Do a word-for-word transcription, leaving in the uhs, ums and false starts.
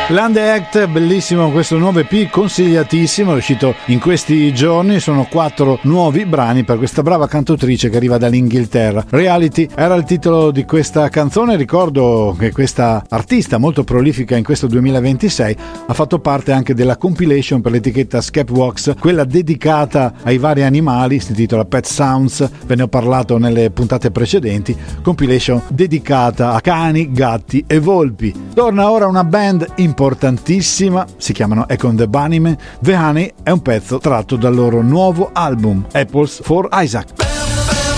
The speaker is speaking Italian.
Land Act, bellissimo questo nuovo E P, consigliatissimo, è uscito in questi giorni, sono quattro nuovi brani per questa brava cantautrice che arriva dall'Inghilterra. Reality era il titolo di questa canzone. Ricordo che questa artista molto prolifica in questo duemilaventisei ha fatto parte anche della compilation per l'etichetta Skepworks, quella dedicata ai vari animali, si intitola Pet Sounds, ve ne ho parlato nelle puntate precedenti, compilation dedicata a cani, gatti e volpi. Torna ora una band importantissima, si chiamano Econ the Bunnymen. The Honey è un pezzo tratto dal loro nuovo album Apples for Isaac.